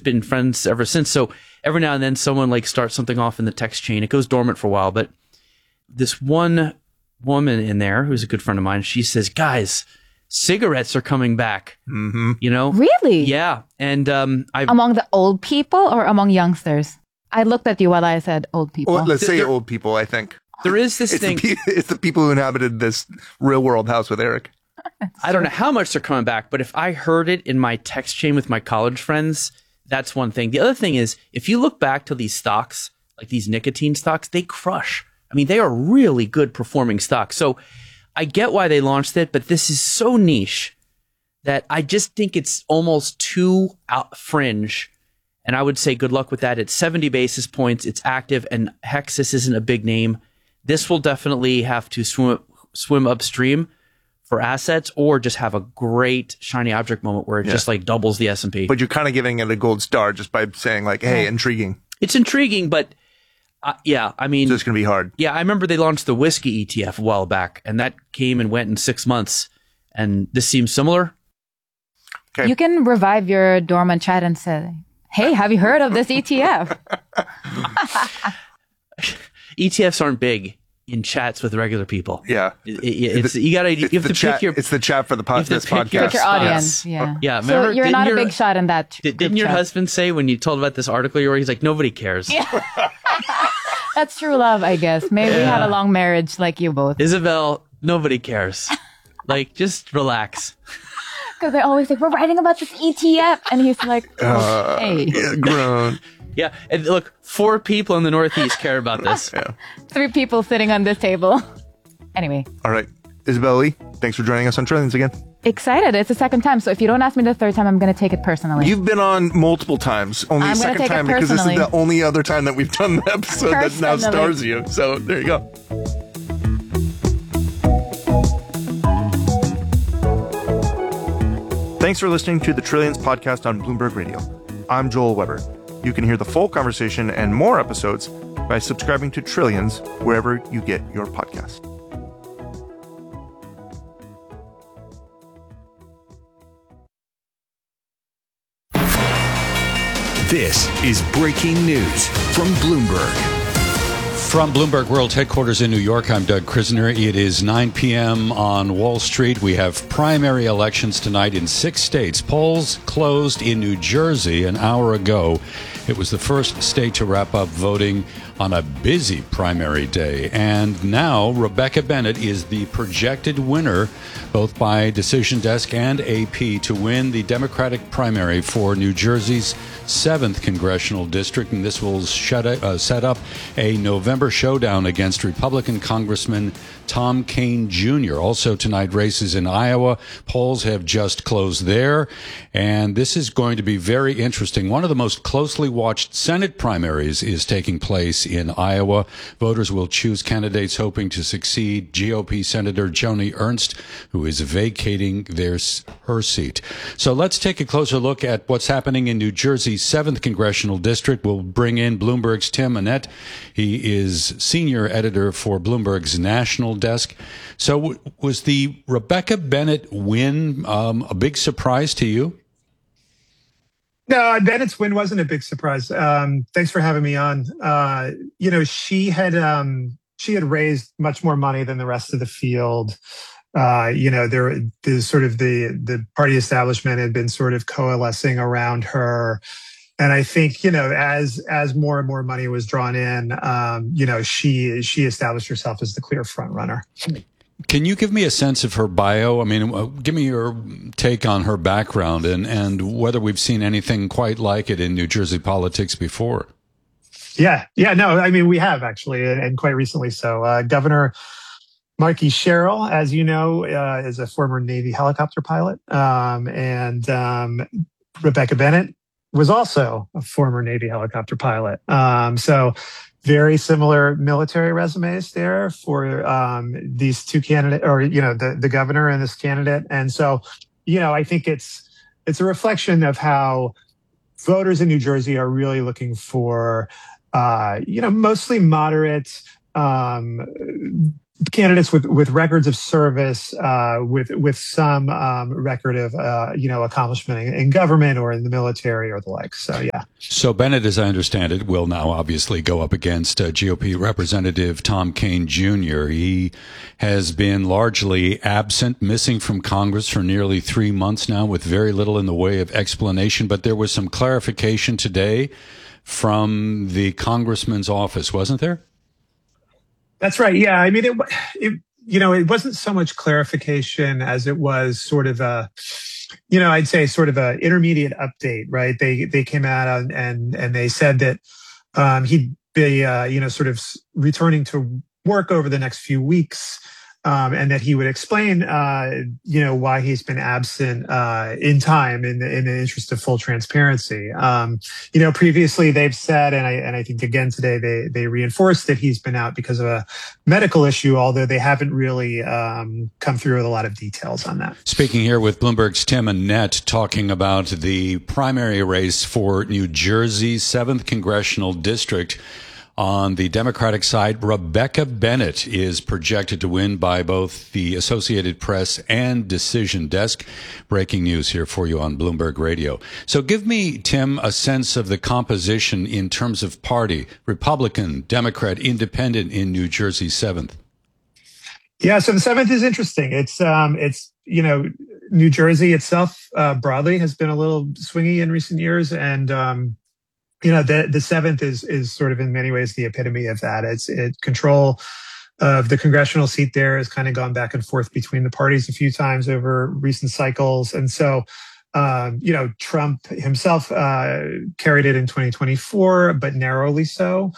just been friends ever since. So every now and then someone like starts something off in the text chain. It goes dormant for a while, but this one woman in there who's a good friend of mine, she says, guys, cigarettes are coming back. Mm-hmm. You know? Really? Yeah. And among the old people or among youngsters? I looked at you while I said old people. Well, let's say old people, I think. There is this It's thing. it's the people who inhabited this real world house with Eric. I don't know how much they're coming back, but if I heard it in my text chain with my college friends, that's one thing. The other thing is, if you look back to these stocks, like these nicotine stocks, they crush. I mean, they are really good performing stocks. So I get why they launched it, but this is so niche that I just think it's almost too out fringe. And I would say good luck with that. It's 70 basis points. It's active. And Hexis isn't a big name. This will definitely have to swim upstream for assets, or just have a great shiny object moment where it just like doubles the S&P. But you're kind of giving it a gold star just by saying like, hey, intriguing. It's intriguing, but I mean, so it's going to be hard. Yeah, I remember they launched the whiskey ETF a while back, and that came and went in 6 months. And this seems similar. Okay. You can revive your dormant chat and say, hey, have you heard of this ETF? ETFs aren't big in chats with regular people. Yeah. You have to pick your... It's the chat for the this podcast. Pick your audience, yeah. Yeah. So you're not a big shot in that. Didn't your husband say when you told about this article you were, he's like, nobody cares. Yeah. That's true love, I guess. Maybe we had a long marriage like you both. Isabel, nobody cares. Like, just relax. Because they always say, we're writing about this ETF. And he's like, hey. Yeah, grown. Yeah, and look, 4 people in the Northeast care about this. Yeah. 3 people sitting on this table. Anyway. All right. Isabel Lee, thanks for joining us on Trillions again. Excited. It's the second time. So if you don't ask me the third time, I'm going to take it personally. You've been on multiple times. Only I'm the second time because this is the only other time that we've done the episode that now stars you. So there you go. Thanks for listening to the Trillions podcast on Bloomberg Radio. I'm Joel Weber. You can hear the full conversation and more episodes by subscribing to Trillions wherever you get your podcast. This is breaking news from Bloomberg. From Bloomberg World Headquarters in New York, I'm Doug Krisner. It is 9 p.m. on Wall Street. We have primary elections tonight in 6 states. Polls closed in New Jersey an hour ago. It was the first state to wrap up voting on a busy primary day. And now Rebecca Bennett is the projected winner, both by Decision Desk and AP, to win the Democratic primary for New Jersey's 7th congressional district. And this will set up a November showdown against Republican Congressman Tom Kean Jr. Also tonight, races in Iowa. Polls have just closed there. And this is going to be very interesting. One of the most closely watched Senate primaries is taking place in Iowa. Voters will choose candidates hoping to succeed GOP Senator Joni Ernst, who is vacating her seat. So let's take a closer look at what's happening in New Jersey's 7th congressional district. We'll bring in Bloomberg's Tim Annett. He is senior editor for Bloomberg's national desk. So was the Rebecca Bennett win a big surprise to you? No, Bennett's win wasn't a big surprise. Thanks for having me on. She had raised much more money than the rest of the field. The party establishment had been sort of coalescing around her. And I think, as more and more money was drawn in, she established herself as the clear front runner. Can you give me a sense of her bio? I mean, give me your take on her background and whether we've seen anything quite like it in New Jersey politics before. Yeah. No, I mean, we have actually, and quite recently. So Governor Markey Sherrill, as you know, is a former Navy helicopter pilot. And Rebecca Bennett was also a former Navy helicopter pilot. So very similar military resumes there for these two candidates, or the governor and this candidate. And so, I think it's a reflection of how voters in New Jersey are really looking for, mostly moderate, candidates with records of service, with some record of accomplishment in government or in the military or the like. So yeah. So Bennett, as I understand it, will now obviously go up against GOP Representative Tom Kean Jr. He has been largely absent, missing from Congress for nearly 3 months now, with very little in the way of explanation. But there was some clarification today from the congressman's office, wasn't there? That's right. Yeah. I mean, it wasn't so much clarification as it was sort of I'd say sort of a intermediate update, right? They came out and they said that he'd be sort of returning to work over the next few weeks, and that he would explain why he's been absent in time in the interest of full transparency. Previously they've said, and I think again today they reinforced that he's been out because of a medical issue, although they haven't really come through with a lot of details on that. Speaking here with Bloomberg's Tim Annett, talking about the primary race for New Jersey's 7th Congressional District. On the Democratic side, Rebecca Bennett is projected to win by both the Associated Press and Decision Desk. Breaking news here for you on Bloomberg Radio. So give me, Tim, a sense of the composition in terms of party, Republican, Democrat, Independent in New Jersey's 7th. Yeah, so the 7th is interesting. It's New Jersey itself broadly has been a little swingy in recent years, and the 7th is sort of in many ways the epitome of that. Control of the congressional seat there has kind of gone back and forth between the parties a few times over recent cycles. And so, Trump himself carried it in 2024, but narrowly so.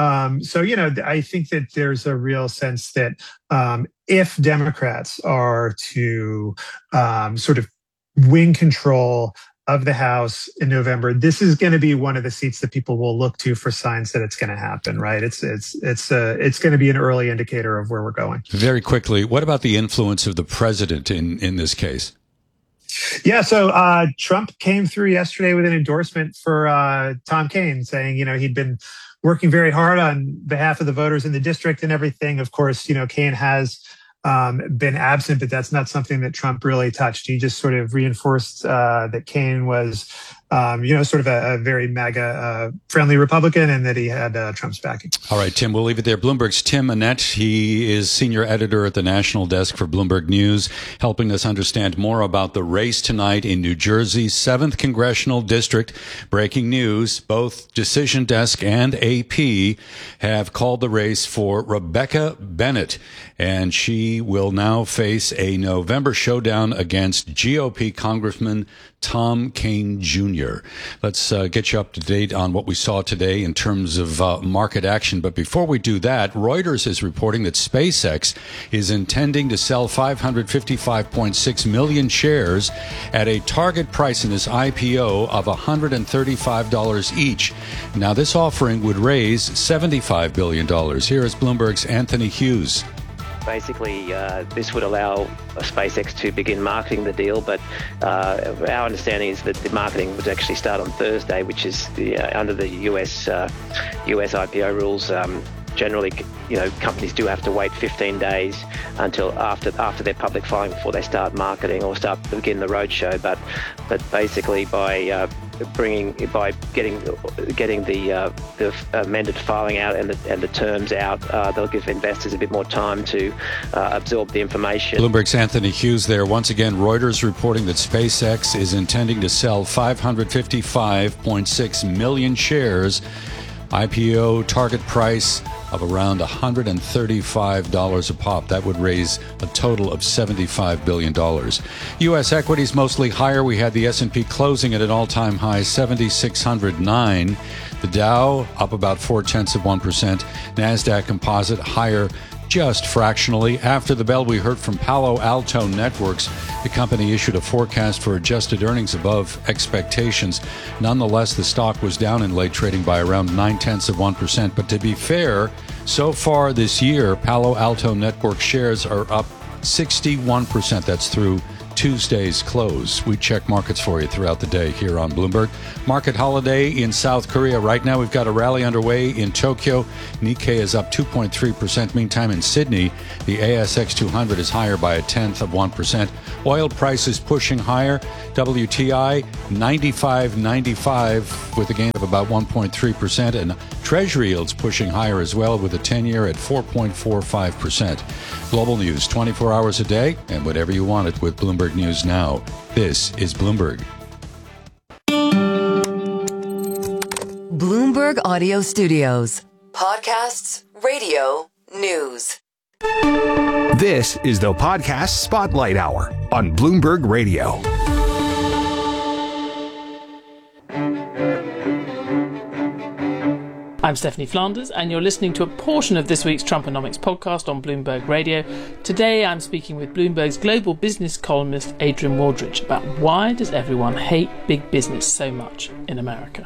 I think that there's a real sense that if Democrats are to sort of win control of the House in November, this is going to be one of the seats that people will look to for signs that it's going to happen, right? It's going to be an early indicator of where we're going. Very quickly, what about the influence of the president in this case? Yeah, so Trump came through yesterday with an endorsement for Tom Kean, saying, he'd been working very hard on behalf of the voters in the district and everything. Of course, Kean has been absent, but that's not something that Trump really touched. He just sort of reinforced that Kean was, sort of a very MAGA friendly Republican, and that he had Trump's backing. All right, Tim, we'll leave it there. Bloomberg's Tim Annett. He is senior editor at the national desk for Bloomberg News, helping us understand more about the race tonight in New Jersey's 7th Congressional District. Breaking news, both Decision Desk and AP have called the race for Rebecca Bennett, and she will now face a November showdown against GOP Congressman Tom Kean Jr. Let's get you up to date on what we saw today in terms of market action. But before we do that, Reuters is reporting that SpaceX is intending to sell 555.6 million shares at a target price in this IPO of $135 each. Now, this offering would raise $75 billion. Here is Bloomberg's Anthony Hughes. Basically, this would allow SpaceX to begin marketing the deal, but our understanding is that the marketing would actually start on Thursday, which is under the US IPO rules. Generally, companies do have to wait 15 days until after their public filing before they start marketing or begin the roadshow. But basically, by getting the amended filing out and the terms out, they'll give investors a bit more time to absorb the information. Bloomberg's Anthony Hughes there. Once again, Reuters reporting that SpaceX is intending to sell 555.6 million shares. IPO target price of around $135 a pop. That would raise a total of $75 billion. U.S. equities mostly higher. We had the S&P closing at an all-time high, 7,609. The Dow up about 0.4%. NASDAQ Composite higher just fractionally. After the bell, we heard from Palo Alto Networks. The company issued a forecast for adjusted earnings above expectations. Nonetheless, the stock was down in late trading by around 0.9%. But to be fair, so far this year, Palo Alto Networks shares are up 61%. That's through Tuesday's close. We check markets for you throughout the day here on Bloomberg. Market holiday in South Korea. Right now, we've got a rally underway in Tokyo. Nikkei is up 2.3%. Meantime, in Sydney, the ASX 200 is higher by 0.1%. Oil prices pushing higher. WTI 95.95 with a gain of about 1.3%. And Treasury yields pushing higher as well with a 10-year at 4.45%. Global news 24 hours a day and whatever you want it with Bloomberg News Now. This is Bloomberg. Bloomberg Audio Studios. Podcasts, radio, news. This is the Podcast Spotlight Hour on Bloomberg Radio. I'm Stephanie Flanders, and you're listening to a portion of this week's Trumponomics podcast on Bloomberg Radio. Today, I'm speaking with Bloomberg's global business columnist Adrian Wooldridge about why does everyone hate big business so much in America.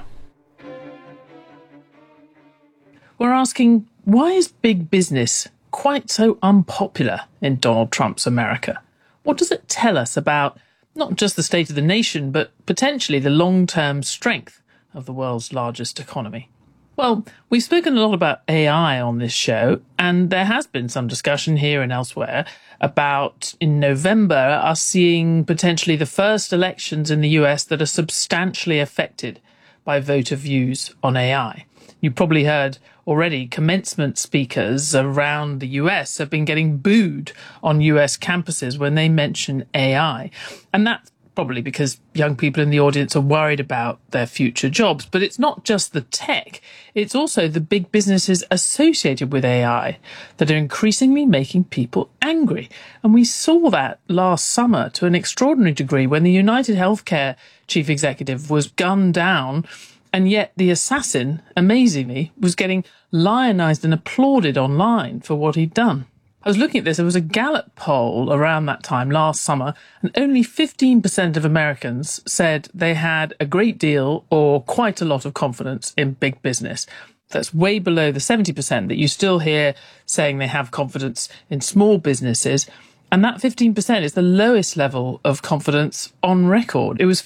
We're asking, why is big business quite so unpopular in Donald Trump's America? What does it tell us about not just the state of the nation, but potentially the long-term strength of the world's largest economy? Well, we've spoken a lot about AI on this show, and there has been some discussion here and elsewhere about, in November, us seeing potentially the first elections in the US that are substantially affected by voter views on AI. You probably heard already commencement speakers around the US have been getting booed on US campuses when they mention AI. And that's probably because young people in the audience are worried about their future jobs. But it's not just the tech, it's also the big businesses associated with AI that are increasingly making people angry. And we saw that last summer to an extraordinary degree when the United Healthcare chief executive was gunned down, and yet the assassin, amazingly, was getting lionized and applauded online for what he'd done. I was looking at this, there was a Gallup poll around that time last summer, and only 15% of Americans said they had a great deal or quite a lot of confidence in big business. That's way below the 70% that you still hear saying they have confidence in small businesses. And that 15% is the lowest level of confidence on record. It was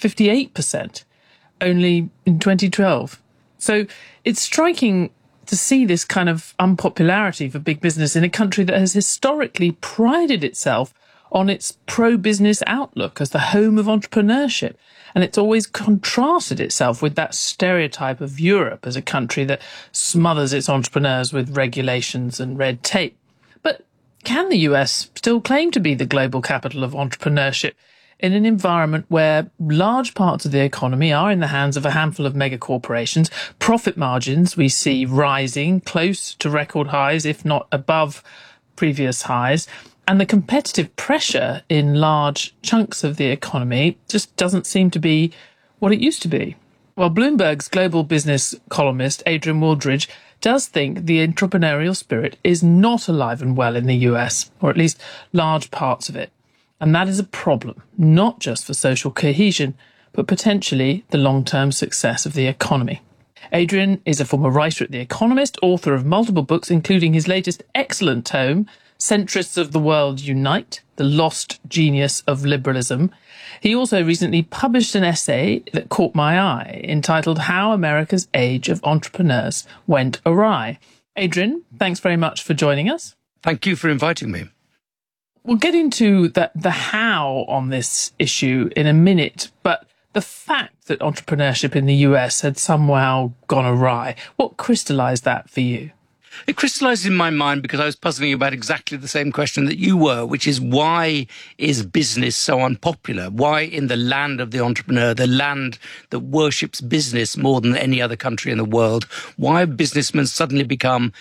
58% only in 2012. So it's striking to see this kind of unpopularity for big business in a country that has historically prided itself on its pro-business outlook as the home of entrepreneurship. And it's always contrasted itself with that stereotype of Europe as a country that smothers its entrepreneurs with regulations and red tape. But can the US still claim to be the global capital of entrepreneurship in an environment where large parts of the economy are in the hands of a handful of mega corporations? Profit margins we see rising close to record highs, if not above previous highs. And the competitive pressure in large chunks of the economy just doesn't seem to be what it used to be. Well, Bloomberg's global business columnist, Adrian Wooldridge, does think the entrepreneurial spirit is not alive and well in the US, or at least large parts of it. And that is a problem, not just for social cohesion, but potentially the long-term success of the economy. Adrian is a former writer at The Economist, author of multiple books, including his latest excellent tome, Centrists of the World Unite, The Lost Genius of Liberalism. He also recently published an essay that caught my eye, entitled How America's Age of Entrepreneurs Went Awry. Adrian, thanks very much for joining us. Thank you for inviting me. We'll get into the how on this issue in a minute, but the fact that entrepreneurship in the US had somehow gone awry, what crystallized that for you? It crystallized in my mind because I was puzzling about exactly the same question that you were, which is why is business so unpopular? Why in the land of the entrepreneur, the land that worships business more than any other country in the world, why have businessmen suddenly become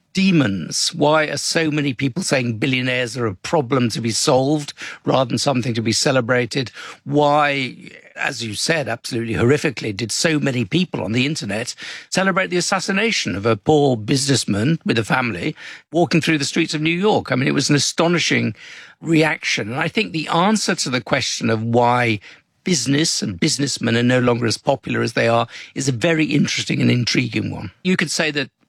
demons? Why are so many people saying billionaires are a problem to be solved rather than something to be celebrated? Why, as you said, absolutely horrifically, did so many people on the internet celebrate the assassination of a poor businessman with a family walking through the streets of New York? I mean, it was an astonishing reaction. And I think the answer to the question of why business and businessmen are no longer as popular as they are is a very interesting and intriguing one. You could say that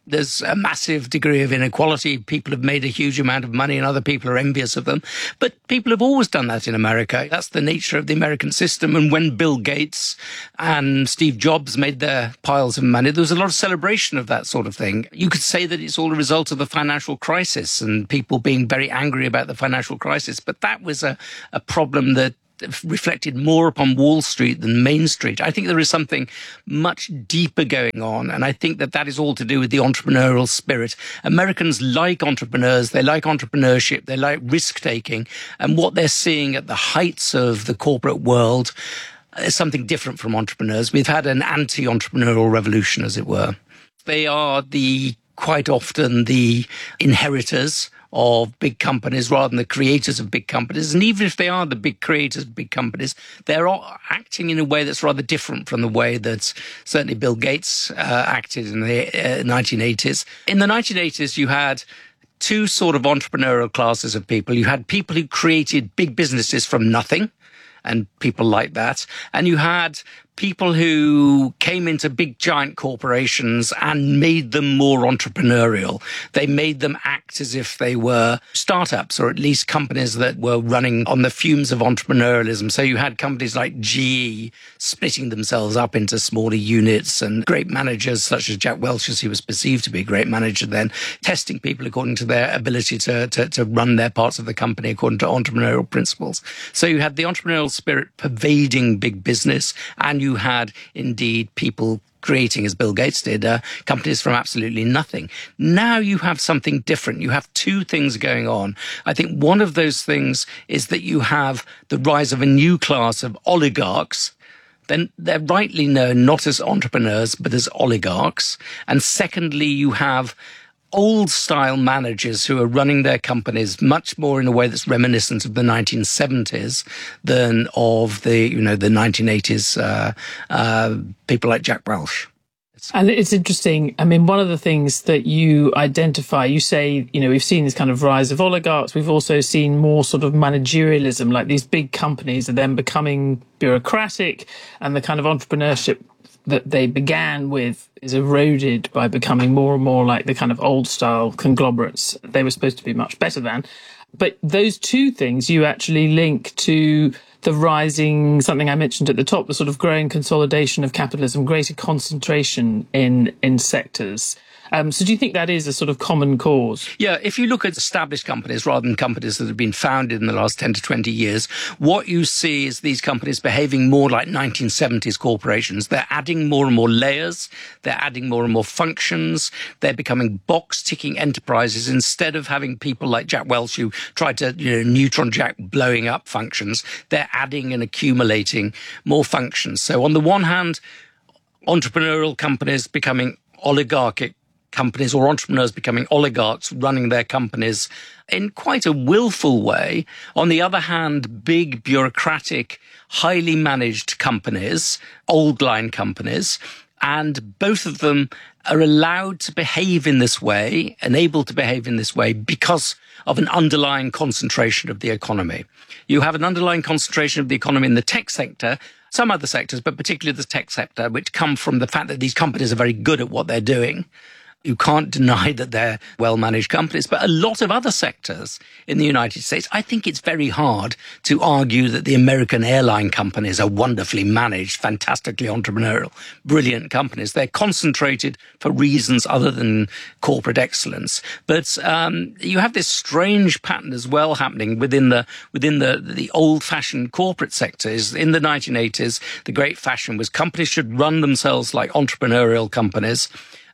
There's a massive degree of inequality. People have made a huge amount of money and other people are envious of them. But people have always done that in America. That's the nature of the American system. And when Bill Gates and Steve Jobs made their piles of money, there was a lot of celebration of that sort of thing. You could say that it's all a result of the financial crisis and people being very angry about the financial crisis. But that was a problem that reflected more upon Wall Street than Main Street. I think there is something much deeper going on, and I think that is all to do with the entrepreneurial spirit. Americans like entrepreneurs, they like entrepreneurship, they like risk-taking, and what they're seeing at the heights of the corporate world is something different from entrepreneurs. We've had an anti-entrepreneurial revolution, as it were. They are quite often the inheritors of big companies rather than the creators of big companies. And even if they are the big creators of big companies, they're all acting in a way that's rather different from the way that certainly Bill Gates acted in the 1980s. In the 1980s, you had two sort of entrepreneurial classes of people. You had people who created big businesses from nothing, and people like that. And you had people who came into big giant corporations and made them more entrepreneurial. They made them act as if they were startups, or at least companies that were running on the fumes of entrepreneurialism. So you had companies like GE splitting themselves up into smaller units, and great managers such as Jack Welch, as he was perceived to be a great manager then, testing people according to their ability to run their parts of the company according to entrepreneurial principles. So you had the entrepreneurial spirit pervading big business, and you had indeed people creating, as Bill Gates did, companies from absolutely nothing. Now you have something different. You have two things going on. I think one of those things is that you have the rise of a new class of oligarchs. Then they're rightly known not as entrepreneurs, but as oligarchs. And secondly, you have old-style managers who are running their companies much more in a way that's reminiscent of the 1970s than of the 1980s people like Jack Welch. And it's interesting. I mean, one of the things that you identify, you say, we've seen this kind of rise of oligarchs. We've also seen more sort of managerialism, like these big companies are then becoming bureaucratic, and the kind of entrepreneurship that they began with is eroded by becoming more and more like the kind of old style conglomerates they were supposed to be much better than. But those two things you actually link to the rising, something I mentioned at the top, the sort of growing consolidation of capitalism, greater concentration in sectors. So do you think that is a sort of common cause? Yeah, if you look at established companies rather than companies that have been founded in the last 10 to 20 years, what you see is these companies behaving more like 1970s corporations. They're adding more and more layers. They're adding more and more functions. They're becoming box-ticking enterprises instead of having people like Jack Welch who tried to, neutron jack blowing up functions. They're adding and accumulating more functions. So on the one hand, entrepreneurial companies becoming oligarchic companies, or entrepreneurs becoming oligarchs running their companies in quite a willful way. On the other hand, big bureaucratic, highly managed companies, old line companies, and both of them are allowed to behave in this way and able to behave in this way because of an underlying concentration of the economy. You have an underlying concentration of the economy in the tech sector, some other sectors, but particularly the tech sector, which come from the fact that these companies are very good at what they're doing. You can't deny that they're well-managed companies, but a lot of other sectors in the United States, I think it's very hard to argue that the American airline companies are wonderfully managed, fantastically entrepreneurial, brilliant companies. They're concentrated for reasons other than corporate excellence. But you have this strange pattern as well happening within the old-fashioned corporate sectors. In the 1980s, the great fashion was companies should run themselves like entrepreneurial companies,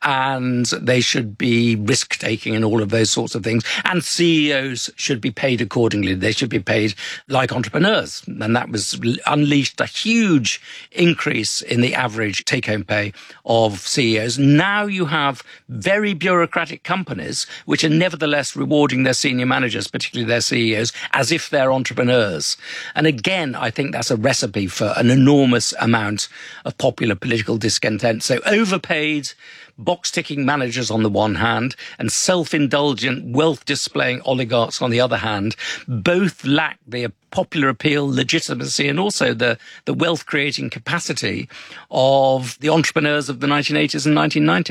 and they should be risk-taking and all of those sorts of things. And CEOs should be paid accordingly. They should be paid like entrepreneurs. And that was unleashed a huge increase in the average take-home pay of CEOs. Now you have very bureaucratic companies which are nevertheless rewarding their senior managers, particularly their CEOs, as if they're entrepreneurs. And again, I think that's a recipe for an enormous amount of popular political discontent. So overpaid, box-ticking managers on the one hand and self-indulgent, wealth-displaying oligarchs on the other hand, both lack the popular appeal, legitimacy, and also the wealth-creating capacity of the entrepreneurs of the 1980s and 1990s.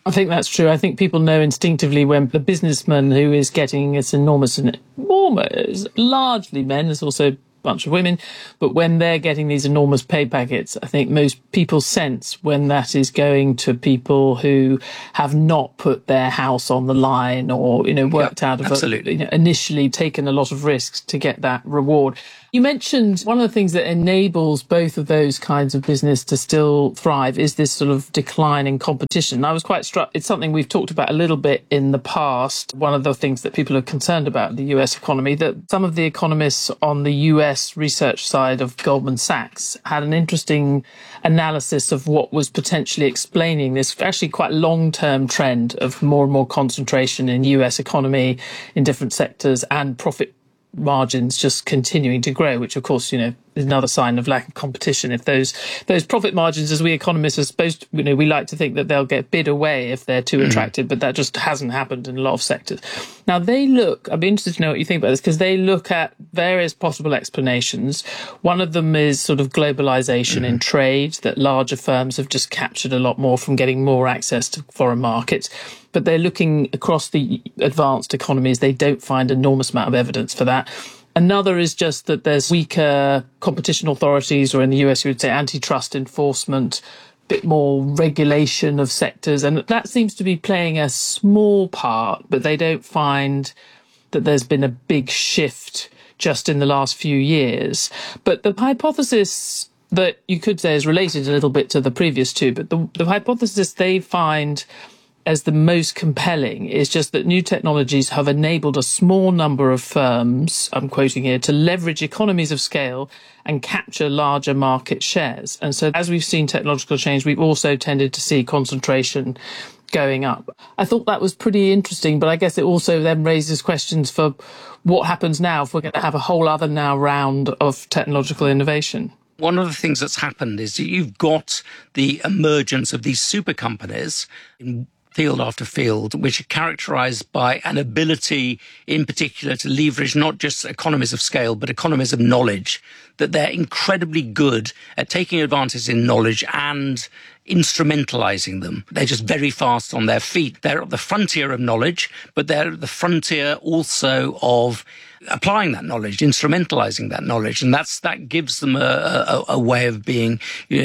I think that's true. I think people know instinctively when the businessman who is getting this enormous, and almost largely men, there's also a bunch of women, but when they're getting these enormous pay packets, I think most people sense when that is going to people who have not put their house on the line or, worked out of it, initially taken a lot of risks to get that reward. You mentioned one of the things that enables both of those kinds of business to still thrive is this sort of decline in competition. I was quite struck. It's something we've talked about a little bit in the past. One of the things that people are concerned about in the US economy, that some of the economists on the US research side of Goldman Sachs had an interesting analysis of what was potentially explaining this actually quite long-term trend of more and more concentration in US economy in different sectors and profit margins just continuing to grow, which of course, is another sign of lack of competition. If those profit margins, as we economists are supposed to, we like to think that they'll get bid away if they're too attractive, but that just hasn't happened in a lot of sectors. Now I'd be interested to know what you think about this, because they look at various possible explanations. One of them is sort of globalization in trade, that larger firms have just captured a lot more from getting more access to foreign markets. But they're looking across the advanced economies. They don't find an enormous amount of evidence for that. Another is just that there's weaker competition authorities, or in the US you would say antitrust enforcement, a bit more regulation of sectors. And that seems to be playing a small part, but they don't find that there's been a big shift just in the last few years. But the hypothesis that you could say is related a little bit to the previous two, but the hypothesis they find as the most compelling is just that new technologies have enabled a small number of firms, I'm quoting here, to leverage economies of scale and capture larger market shares. And so as we've seen technological change, we've also tended to see concentration going up. I thought that was pretty interesting, but I guess it also then raises questions for what happens now if we're going to have a whole other now round of technological innovation. One of the things that's happened is that you've got the emergence of these super companies in field after field, which are characterized by an ability in particular to leverage not just economies of scale, but economies of knowledge, that they're incredibly good at taking advantage in knowledge and instrumentalizing them. They're just very fast on their feet. They're at the frontier of knowledge, but they're at the frontier also of applying that knowledge, instrumentalizing that knowledge. And that gives them a way of being,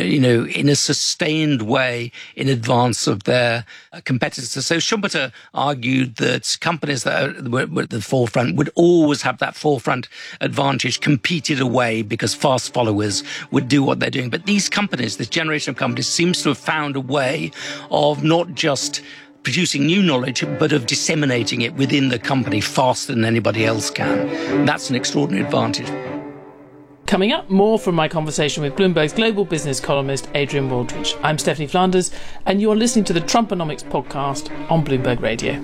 in a sustained way in advance of their competitors. So Schumpeter argued that companies that were at the forefront would always have that forefront advantage competed away because fast followers would do what they're doing. But these companies, this generation of companies, seems to have found a way of not just producing new knowledge, but of disseminating it within the company faster than anybody else can. That's an extraordinary advantage. Coming up, more from my conversation with Bloomberg's global business columnist, Adrian Wooldridge. I'm Stephanie Flanders, and you're listening to the Trumponomics podcast on Bloomberg Radio.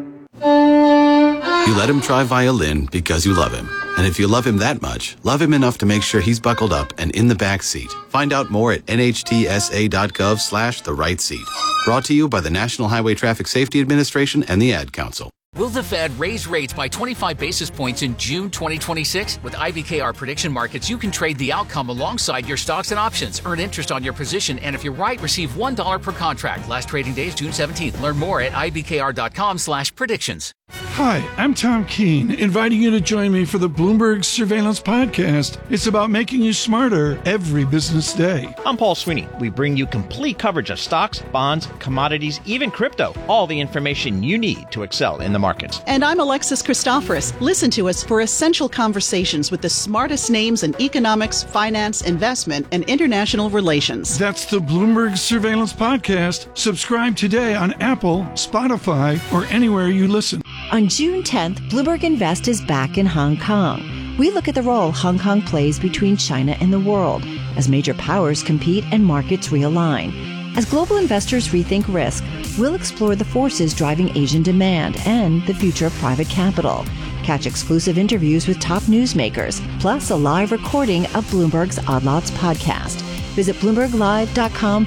You let him try violin because you love him. And if you love him that much, love him enough to make sure he's buckled up and in the back seat. Find out more at nhtsa.gov/the-right-seat. Brought to you by the National Highway Traffic Safety Administration and the Ad Council. Will the Fed raise rates by 25 basis points in June 2026? With IBKR prediction markets, you can trade the outcome alongside your stocks and options. Earn interest on your position, and if you're right, receive $1 per contract. Last trading day is June 17th. Learn more at ibkr.com/predictions. Hi, I'm Tom Keene, inviting you to join me for the Bloomberg Surveillance Podcast. It's about making you smarter every business day. I'm Paul Sweeney. We bring you complete coverage of stocks, bonds, commodities, even crypto. All the information you need to excel in the markets. And I'm Alexis Christoforous. Listen to us for essential conversations with the smartest names in economics, finance, investment, and international relations. That's the Bloomberg Surveillance Podcast. Subscribe today on Apple, Spotify, or anywhere you listen. On June 10th, Bloomberg Invest is back in Hong Kong. We look at the role Hong Kong plays between China and the world as major powers compete and markets realign. As global investors rethink risk, we'll explore the forces driving Asian demand and the future of private capital. Catch exclusive interviews with top newsmakers, plus a live recording of Bloomberg's Odd Lots podcast. Visit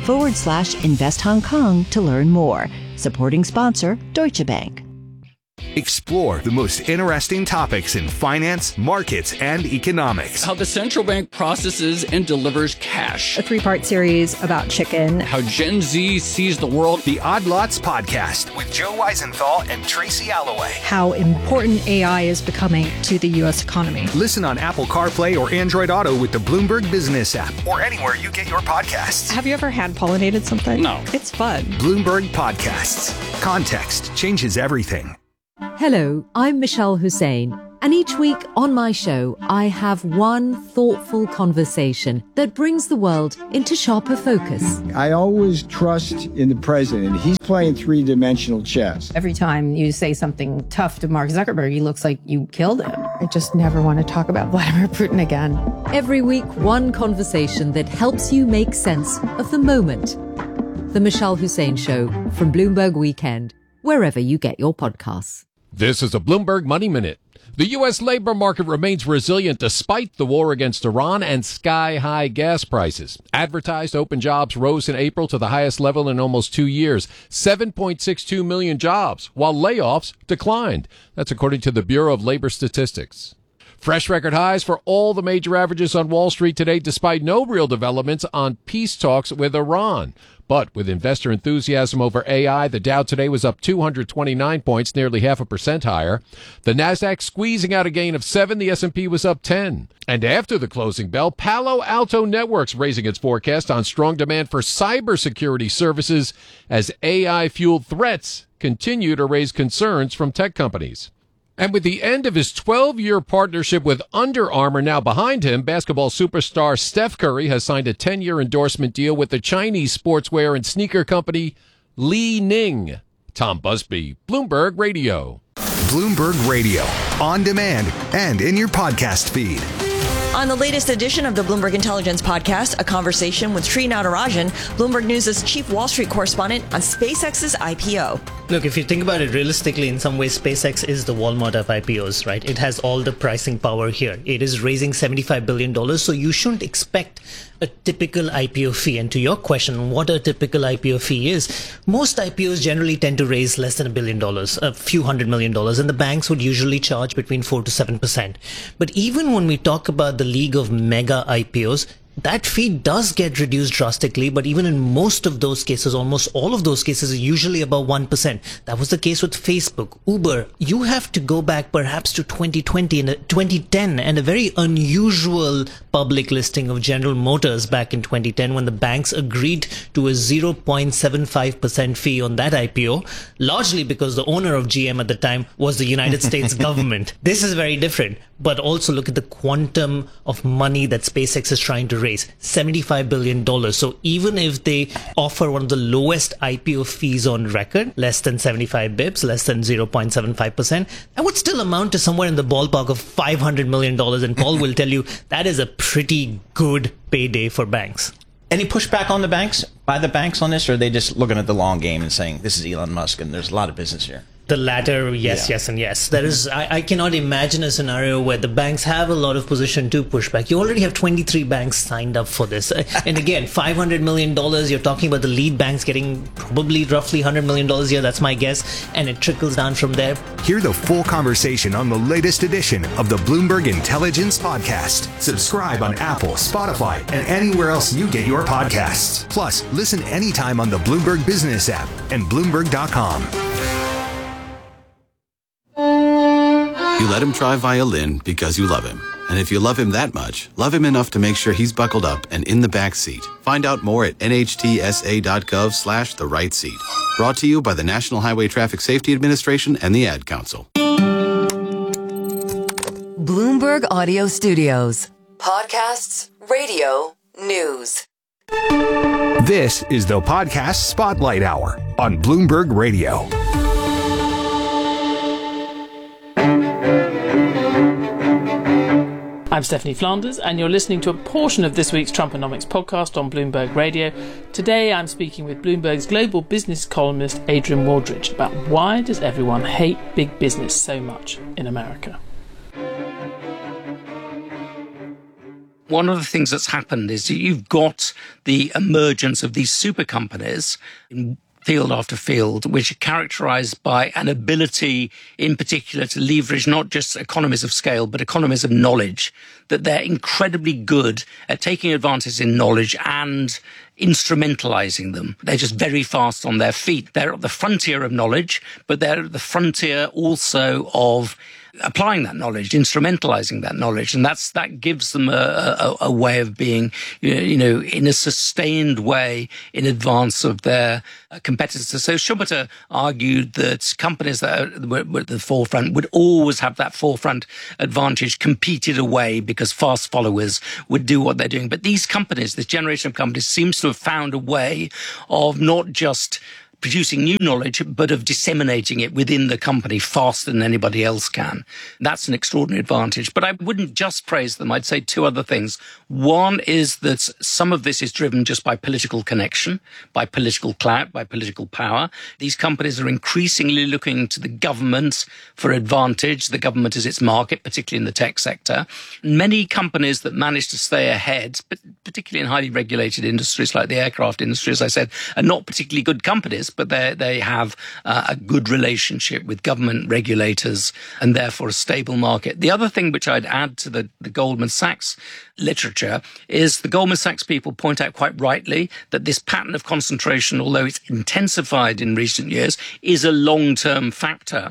BloombergLive.com/Invest Hong Kong to learn more. Supporting sponsor, Deutsche Bank. Explore the most interesting topics in finance, markets, and economics. How the central bank processes and delivers cash. A 3-part series about chicken. How Gen Z sees the world. The Odd Lots Podcast with Joe Weisenthal and Tracy Alloway. How important AI is becoming to the U.S. economy. Listen on Apple CarPlay or Android Auto with the Bloomberg Business app or anywhere you get your podcasts. Have you ever hand-pollinated something? No. It's fun. Bloomberg Podcasts. Context changes everything. Hello, I'm Michelle Hussein, and each week on my show, I have one thoughtful conversation that brings the world into sharper focus. I always trust in the president. He's playing three-dimensional chess. Every time you say something tough to Mark Zuckerberg, he looks like you killed him. I just never want to talk about Vladimir Putin again. Every week, one conversation that helps you make sense of the moment. The Michelle Hussein Show from Bloomberg Weekend, wherever you get your podcasts. This is a Bloomberg Money Minute. The U.S. labor market remains resilient despite the war against Iran and sky-high gas prices. Advertised open jobs rose in April to the highest level in almost 2 years, 7.62 million jobs, while layoffs declined. That's according to the Bureau of Labor Statistics. Fresh record highs for all the major averages on Wall Street today, despite no real developments on peace talks with Iran. But with investor enthusiasm over AI, the Dow today was up 229 points, nearly 0.5% higher. The Nasdaq squeezing out a gain of 7, the S&P was up 10. And after the closing bell, Palo Alto Networks raising its forecast on strong demand for cybersecurity services as AI-fueled threats continue to raise concerns from tech companies. And with the end of his 12-year partnership with Under Armour now behind him, basketball superstar Steph Curry has signed a 10-year endorsement deal with the Chinese sportswear and sneaker company Li Ning. Tom Busby, Bloomberg Radio. Bloomberg Radio, on demand and in your podcast feed. On the latest edition of the Bloomberg Intelligence Podcast, a conversation with Sri Natarajan, Bloomberg News' chief Wall Street correspondent, on SpaceX's IPO. Look, if you think about it realistically, in some ways, SpaceX is the Walmart of IPOs, right? It has all the pricing power here. It is raising $75 billion, so you shouldn't expect a typical IPO fee. And to your question, what a typical IPO fee is, most IPOs generally tend to raise less than $1 billion, a few $100 million, and the banks would usually charge between 4 to 7%. But even when we talk about the league of mega IPOs, that fee does get reduced drastically, but even in most of those cases, almost all of those cases, are usually above 1%. That was the case with Facebook, Uber. You have to go back perhaps to 2020 and 2010 and a very unusual public listing of General Motors back in 2010 when the banks agreed to a 0.75% fee on that IPO, largely because the owner of GM at the time was the United States government. This is very different, but also look at the quantum of money that SpaceX is trying to raise, $75 billion. So even if they offer one of the lowest IPO fees on record, less than 75 bips, less than 0.75%, that would still amount to somewhere in the ballpark of $500 million. And Paul will tell you that is a pretty good payday for banks. Any pushback on the banks, by the banks on this, or are they just looking at the long game and saying, this is Elon Musk and there's a lot of business here? The latter, yes, yes, and yes. There is. I cannot imagine a scenario where the banks have a lot of position to push back. You already have 23 banks signed up for this. And again, $500 million, you're talking about the lead banks getting probably roughly $100 million a year. That's my guess. And it trickles down from there. Hear the full conversation on the latest edition of the Bloomberg Intelligence Podcast. Subscribe on Apple, Spotify, and anywhere else you get your podcasts. Plus, listen anytime on the Bloomberg Business app and Bloomberg.com. You let him try violin because you love him. And if you love him that much, love him enough to make sure he's buckled up and in the back seat. Find out more at nhtsa.gov/the right seat. Brought to you by the National Highway Traffic Safety Administration and the Ad Council. Bloomberg Audio Studios. Podcasts, radio, news. This is the Podcast Spotlight Hour on Bloomberg Radio. I'm Stephanie Flanders, and you're listening to a portion of this week's Trumponomics podcast on Bloomberg Radio. Today, I'm speaking with Bloomberg's global business columnist Adrian Waldridge about why does everyone hate big business so much in America? One of the things that's happened is you've got the emergence of these super companies in field after field, which are characterized by an ability in particular to leverage not just economies of scale, but economies of knowledge, that they're incredibly good at taking advantage in knowledge and instrumentalizing them. They're just very fast on their feet. They're at the frontier of knowledge, but they're at the frontier also of applying that knowledge, instrumentalizing that knowledge. And that gives them a way of being, in a sustained way in advance of their competitors. So Schumpeter argued that companies that were at the forefront would always have that forefront advantage competed away because fast followers would do what they're doing. But these companies, this generation of companies, seems to have found a way of not just producing new knowledge, but of disseminating it within the company faster than anybody else can. That's an extraordinary advantage. But I wouldn't just praise them. I'd say two other things. One is that some of this is driven just by political connection, by political clout, by political power. These companies are increasingly looking to the government for advantage. The government is its market, particularly in the tech sector. Many companies that manage to stay ahead, but particularly in highly regulated industries like the aircraft industry, as I said, are not particularly good companies, but they have a good relationship with government regulators and therefore a stable market. The other thing which I'd add to the Goldman Sachs literature is the Goldman Sachs people point out quite rightly that this pattern of concentration, although it's intensified in recent years, is a long-term factor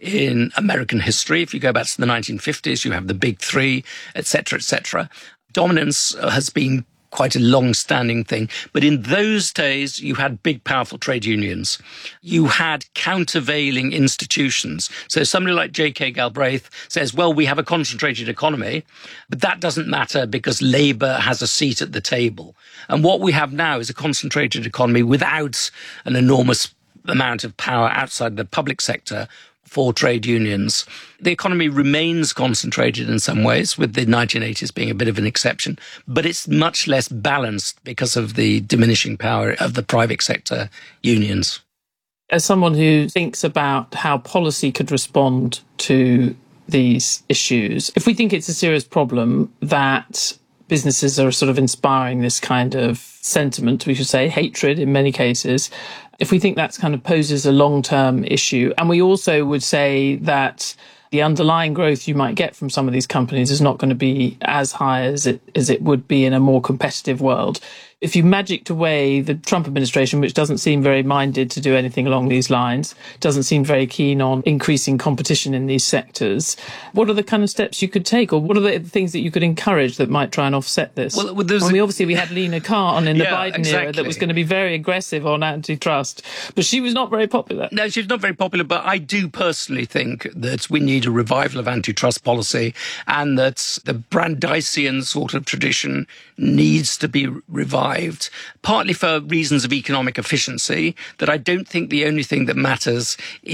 in American history. If you go back to the 1950s, you have the Big Three, et cetera, dominance has been quite a long-standing thing. But in those days, you had big, powerful trade unions. You had countervailing institutions. So somebody like J.K. Galbraith says, well, we have a concentrated economy, but that doesn't matter because Labour has a seat at the table. And what we have now is a concentrated economy without an enormous amount of power outside the public sector for trade unions. The economy remains concentrated in some ways, with the 1980s being a bit of an exception, but it's much less balanced because of the diminishing power of the private sector unions. As someone who thinks about how policy could respond to these issues, if we think it's a serious problem that businesses are sort of inspiring this kind of sentiment, we should say hatred in many cases, if we think that kind of poses a long-term issue, and we also would say that the underlying growth you might get from some of these companies is not going to be as high as it would be in a more competitive world. If you magicked away the Trump administration, which doesn't seem very minded to do anything along these lines, doesn't seem very keen on increasing competition in these sectors, what are the kind of steps you could take, or what are the things that you could encourage that might try and offset this? Well, obviously we had Lina Khan in the Biden exactly. era that was going to be very aggressive on antitrust, but she was not very popular. No, she was not very popular, but I do personally think that we need a revival of antitrust policy and that the Brandeisian sort of tradition needs to be revived, partly for reasons of economic efficiency, that I don't think the only thing that matters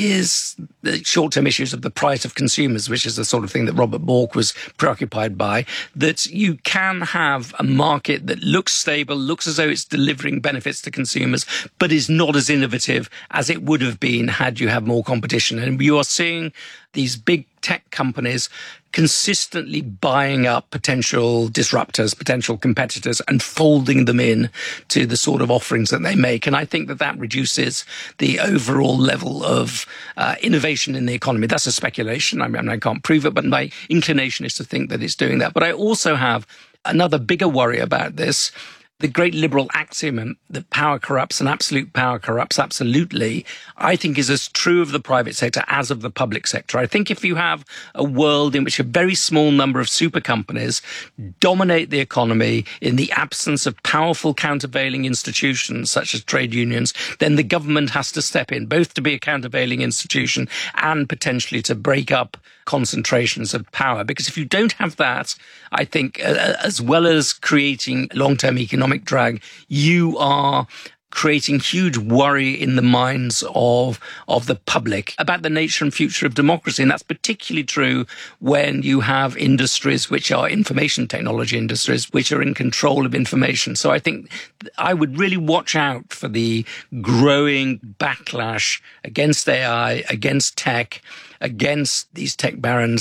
is the short-term issues of the price of consumers, which is the sort of thing that Robert Bork was preoccupied by, that you can have a market that looks stable, looks as though it's delivering benefits to consumers, but is not as innovative as it would have been had you had more competition. And you are seeing these big tech companies consistently buying up potential disruptors, potential competitors, and folding them in to the sort of offerings that they make. And I think that reduces the overall level of innovation in the economy. That's a speculation. I mean, I can't prove it, but my inclination is to think that it's doing that. But I also have another bigger worry about this. The great liberal axiom that power corrupts and absolute power corrupts absolutely, I think is as true of the private sector as of the public sector. I think if you have a world in which a very small number of super companies dominate the economy in the absence of powerful countervailing institutions such as trade unions, then the government has to step in, both to be a countervailing institution and potentially to break up concentrations of power. Because if you don't have that, I think, as well as creating long-term economic drag, you are creating huge worry in the minds of the public about the nature and future of democracy. And that's particularly true when you have industries which are information technology industries, which are in control of information. So I think I would really watch out for the growing backlash against AI, against tech, against these tech barons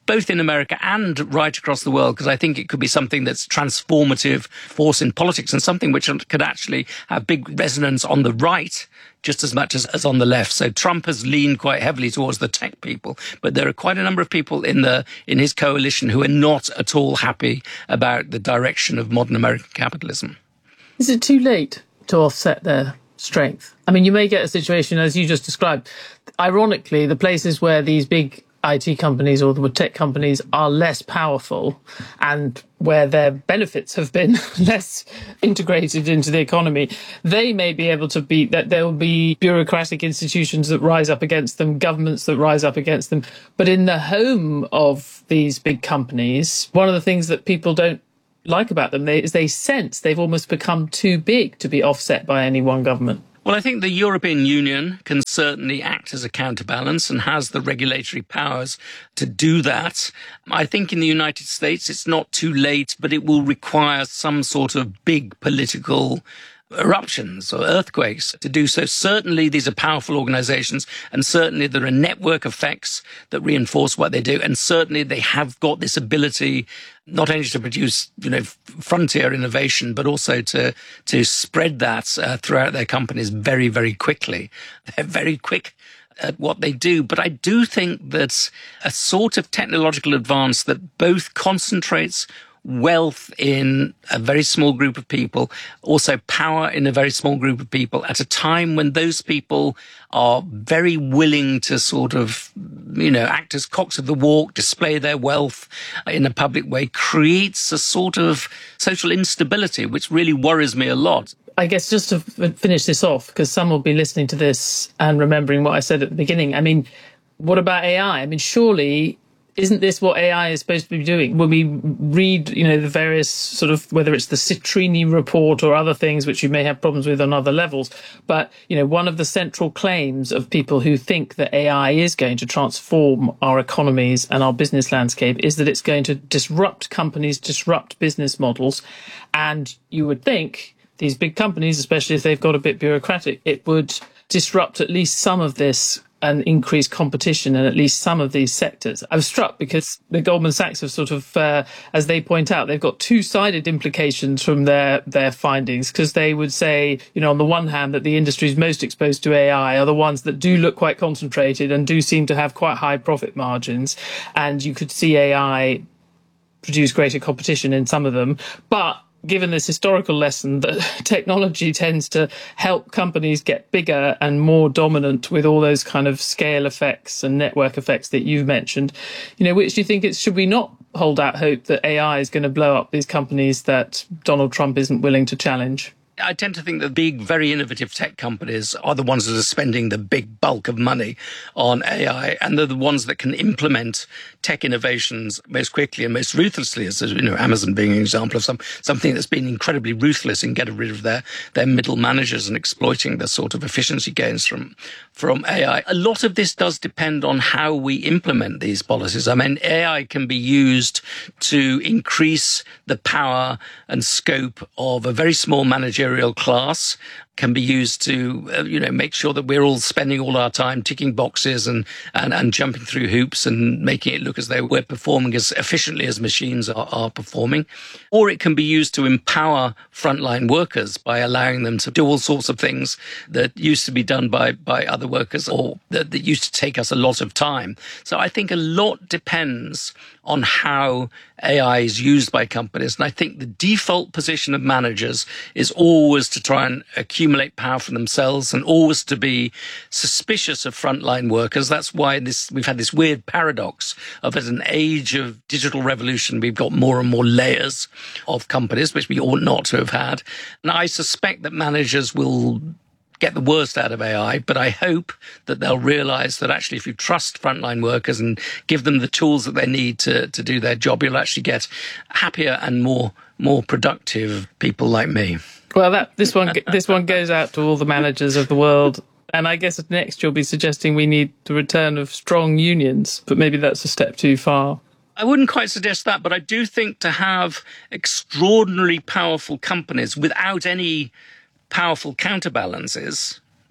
both in America and right across the world, because I think it could be something that's transformative force in politics and something which could actually have big resonance on the right just as much as on the left. So Trump has leaned quite heavily towards the tech people, but there are quite a number of people in his coalition who are not at all happy about the direction of modern American capitalism. Is it too late to offset their strength? I mean, you may get a situation, as you just described, ironically, the places where these big IT companies or the tech companies are less powerful and where their benefits have been less integrated into the economy, they may be able to beat that. There will be bureaucratic institutions that rise up against them, governments that rise up against them. But in the home of these big companies, one of the things that people don't like about them is they sense they've almost become too big to be offset by any one government. Well, I think the European Union can certainly act as a counterbalance and has the regulatory powers to do that. I think in the United States, it's not too late, but it will require some sort of big political eruptions or earthquakes to do so. Certainly, these are powerful organizations, and certainly there are network effects that reinforce what they do. And certainly they have got this ability not only to produce, frontier innovation, but also to spread that throughout their companies very, very quickly. They're very quick at what they do. But I do think that a sort of technological advance that both concentrates wealth in a very small group of people, also power in a very small group of people, at a time when those people are very willing to sort of, act as cocks of the walk, display their wealth in a public way, creates a sort of social instability, which really worries me a lot. I guess just to finish this off, because some will be listening to this and remembering what I said at the beginning. I mean, what about AI? I mean, surely isn't this what AI is supposed to be doing? When we read, the various sort of, whether it's the Citrini report or other things which you may have problems with on other levels, but, one of the central claims of people who think that AI is going to transform our economies and our business landscape is that it's going to disrupt companies, disrupt business models. And you would think these big companies, especially if they've got a bit bureaucratic, it would disrupt at least some of this and increase competition in at least some of these sectors. I was struck because the Goldman Sachs have sort of, as they point out, they've got two-sided implications from their findings, because they would say, on the one hand, that the industries most exposed to AI are the ones that do look quite concentrated and do seem to have quite high profit margins. And you could see AI produce greater competition in some of them. But given this historical lesson that technology tends to help companies get bigger and more dominant with all those kind of scale effects and network effects that you've mentioned, which do you think should we not hold out hope that AI is going to blow up these companies that Donald Trump isn't willing to challenge? I tend to think that big, very innovative tech companies are the ones that are spending the big bulk of money on AI, and they're the ones that can implement tech innovations most quickly and most ruthlessly, as Amazon being an example of something that's been incredibly ruthless in getting rid of their middle managers and exploiting the sort of efficiency gains from AI. A lot of this does depend on how we implement these policies. I mean, AI can be used to increase the power and scope of a very small managerial class, can be used to, make sure that we're all spending all our time ticking boxes and jumping through hoops and making it look as though we're performing as efficiently as machines are performing. Or it can be used to empower frontline workers by allowing them to do all sorts of things that used to be done by other workers, or that used to take us a lot of time. So I think a lot depends on how AI is used by companies. And I think the default position of managers is always to try and accumulate power for themselves and always to be suspicious of frontline workers. That's why we've had this weird paradox of, at an age of digital revolution, we've got more and more layers of companies, which we ought not to have had. And I suspect that managers will get the worst out of AI, but I hope that they'll realize that actually if you trust frontline workers and give them the tools that they need to do their job, you'll actually get happier and more productive people like me. Well, this one goes out to all the managers of the world. And I guess next you'll be suggesting we need the return of strong unions, but maybe that's a step too far. I wouldn't quite suggest that, but I do think to have extraordinarily powerful companies without any powerful counterbalances,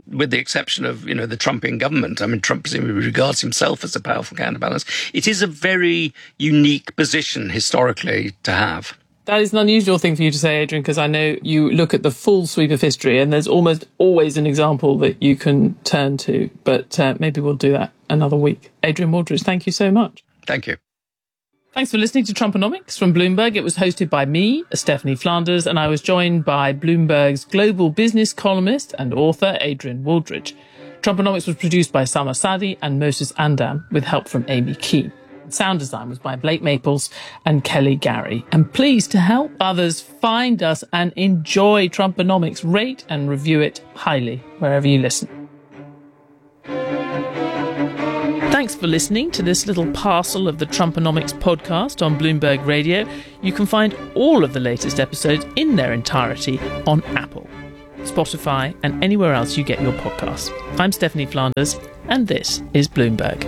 with the exception of, the Trumpian government. I mean, Trump presumably regards himself as a powerful counterbalance. It is a very unique position historically to have. That is an unusual thing for you to say, Adrian, because I know you look at the full sweep of history and there's almost always an example that you can turn to. But maybe we'll do that another week. Adrian Wooldridge, thank you so much. Thank you. Thanks for listening to Trumponomics from Bloomberg. It was hosted by me, Stephanie Flanders, and I was joined by Bloomberg's global business columnist and author, Adrian Wooldridge. Trumponomics was produced by Sama Sadi and Moses Andam, with help from Amy Key. Sound design was by Blake Maples and Kelly Gary. And please, to help others find us and enjoy Trumponomics, rate and review it highly wherever you listen. Thanks for listening to this little parcel of the Trumponomics podcast on Bloomberg Radio. You can find all of the latest episodes in their entirety on Apple, Spotify, and anywhere else you get your podcasts. I'm Stephanie Flanders, and this is Bloomberg.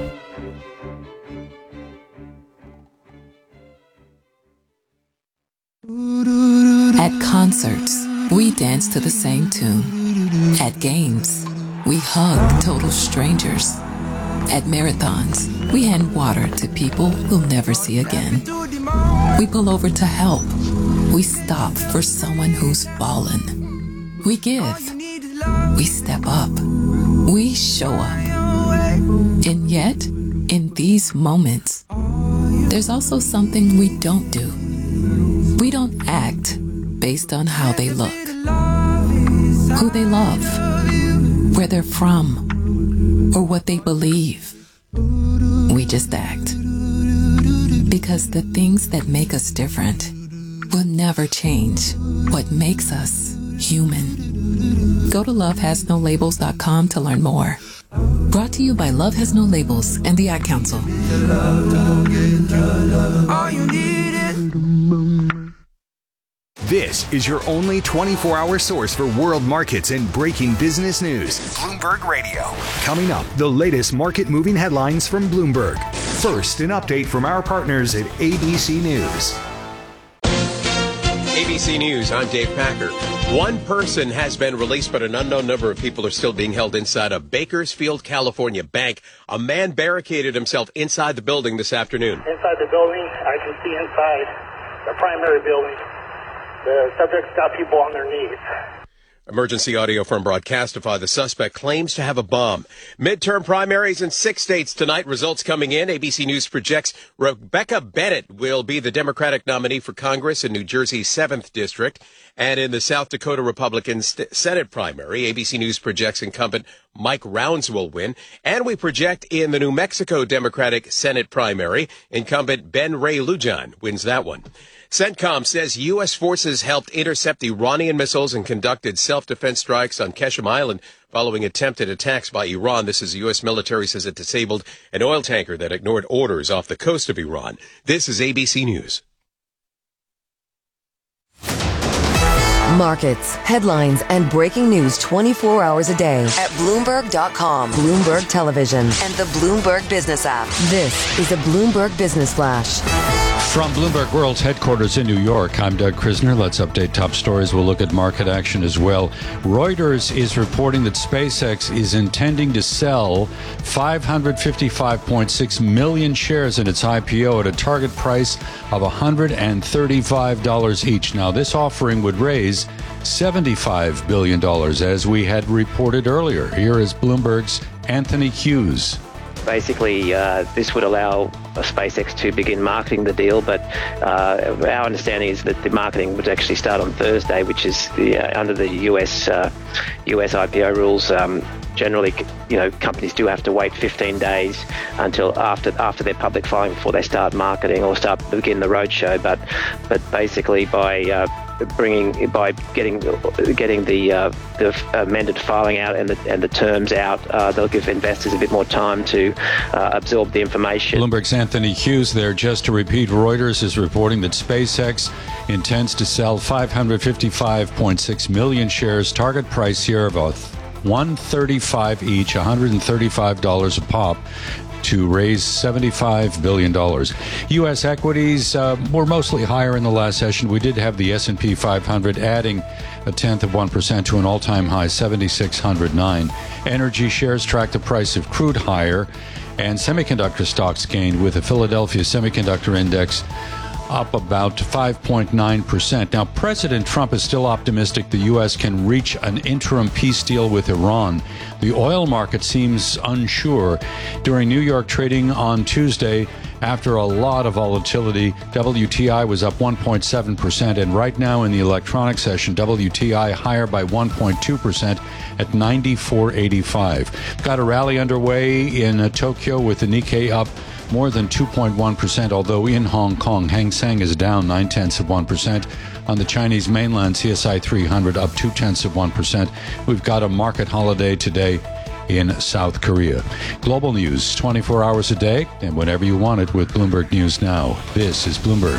At concerts, we dance to the same tune. At games, we hug total strangers. At marathons, we hand water to people we'll never see again. We pull over to help. We stop for someone who's fallen. We give. We step up. We show up. And yet, in these moments, there's also something we don't do. We don't act based on how they look, who they love, where they're from, or what they believe. We just act. Because the things that make us different will never change what makes us human. Go to lovehasnolabels.com to learn more. Brought to you by Love Has No Labels and the Ad Council. This is your only 24-hour source for world markets and breaking business news. Bloomberg Radio. Coming up, the latest market-moving headlines from Bloomberg. First, an update from our partners at ABC News. ABC News, I'm Dave Packer. One person has been released, but an unknown number of people are still being held inside a Bakersfield, California bank. A man barricaded himself inside the building this afternoon. Inside the building, I can see inside the primary building. The subject's got people on their knees. Emergency audio from Broadcastify. The suspect claims to have a bomb. Midterm primaries in 6 states tonight. Results coming in. ABC News projects Rebecca Bennett will be the Democratic nominee for Congress in New Jersey's 7th District. And in the South Dakota Republican Senate primary, ABC News projects incumbent Mike Rounds will win. And we project in the New Mexico Democratic Senate primary, incumbent Ben Ray Lujan wins that one. CENTCOM says U.S. forces helped intercept Iranian missiles and conducted self-defense strikes on Qeshm Island following attempted attacks by Iran. This is the U.S. military says it disabled an oil tanker that ignored orders off the coast of Iran. This is ABC News. Markets, headlines, and breaking news 24 hours a day at Bloomberg.com, Bloomberg Television, and the Bloomberg Business app. This is a Bloomberg Business Flash. From Bloomberg World's headquarters in New York, I'm Doug Krisner. Let's update top stories. We'll look at market action as well. Reuters is reporting that SpaceX is intending to sell 555.6 million shares in its IPO at a target price of $135 each. Now, this offering would raise $75 billion, as we had reported earlier. Here is Bloomberg's Anthony Hughes. Basically, this would allow SpaceX to begin marketing the deal, but our understanding is that the marketing would actually start on Thursday, which is under the US IPO rules. Generally, companies do have to wait 15 days until after their public filing before they start marketing or begin the roadshow. But basically, by getting the amended filing out and the terms out, they'll give investors a bit more time to absorb the information. Bloomberg's Anthony Hughes there. Just to repeat, Reuters is reporting that SpaceX intends to sell 555.6 million shares. Target price here of $135 each, $135 a pop, to raise $75 billion. U.S. equities were mostly higher in the last session. We did have the S&P 500 adding 0.1% to an all-time high, 7,609. Energy shares track the price of crude higher, and semiconductor stocks gained, with the Philadelphia Semiconductor Index up about 5.9%. Now, President Trump is still optimistic the U.S. can reach an interim peace deal with Iran. The oil market seems unsure. During New York trading on Tuesday, after a lot of volatility, WTI was up 1.7%, and right now in the electronic session, WTI higher by 1.2% at 94.85. Got a rally underway in Tokyo with the Nikkei up more than 2.1%, although in Hong Kong, Hang Seng is down 0.9%. On the Chinese mainland, CSI 300 up 0.2%. We've got a market holiday today in South Korea. Global news 24 hours a day and whenever you want it with Bloomberg News Now. This is Bloomberg.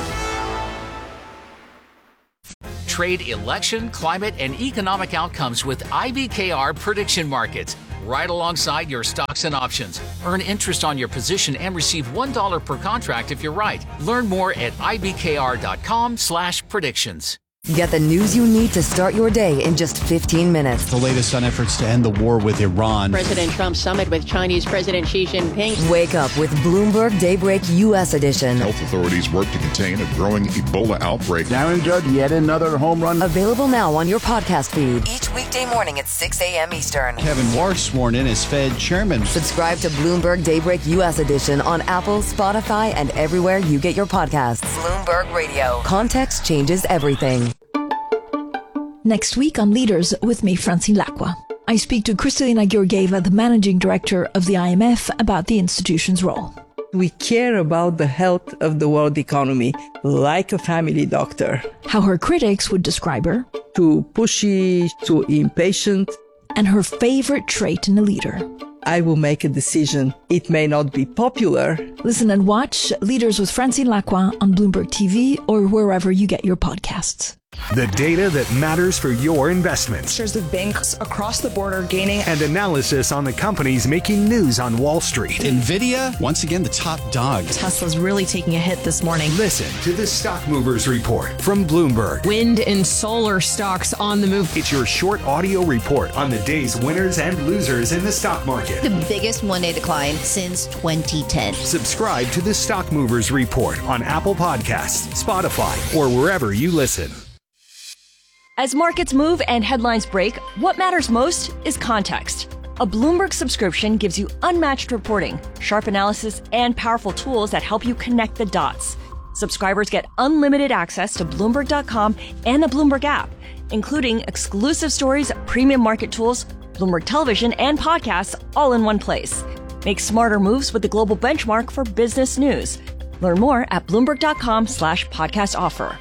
Trade election, climate, and economic outcomes with IBKR Prediction Markets, right alongside your stocks and options. Earn interest on your position and receive $1 per contract if you're right. Learn more at ibkr.com/predictions. Get the news you need to start your day in just 15 minutes. The latest on efforts to end the war with Iran. President Trump's summit with Chinese President Xi Jinping. Wake up with Bloomberg Daybreak U.S. edition. Health authorities work to contain a growing Ebola outbreak. Darren Judd, yet another home run. Available now on your podcast feed. Each weekday morning at 6 a.m. Eastern. Kevin Warsh sworn in as Fed chairman. Subscribe to Bloomberg Daybreak U.S. edition on Apple, Spotify, and everywhere you get your podcasts. Bloomberg Radio. Context changes everything. Next week on Leaders with me, Francine Lacqua. I speak to Kristalina Georgieva, the managing director of the IMF, about the institution's role. We care about the health of the world economy like a family doctor. How her critics would describe her. Too pushy, too impatient. And her favorite trait in a leader. I will make a decision. It may not be popular. Listen and watch Leaders with Francine Lacqua on Bloomberg TV or wherever you get your podcasts. The data that matters for your investments. Shares of banks across the board are gaining. And analysis on the companies making news on Wall Street. NVIDIA, once again, the top dog. Tesla's really taking a hit this morning. Listen to the Stock Movers Report from Bloomberg. Wind and solar stocks on the move. It's your short audio report on the day's winners and losers in the stock market. The biggest one-day decline since 2010. Subscribe to the Stock Movers Report on Apple Podcasts, Spotify, or wherever you listen. As markets move and headlines break, what matters most is context. A Bloomberg subscription gives you unmatched reporting, sharp analysis, and powerful tools that help you connect the dots. Subscribers get unlimited access to Bloomberg.com and the Bloomberg app, including exclusive stories, premium market tools, Bloomberg television, and podcasts all in one place. Make smarter moves with the global benchmark for business news. Learn more at Bloomberg.com/podcast offer.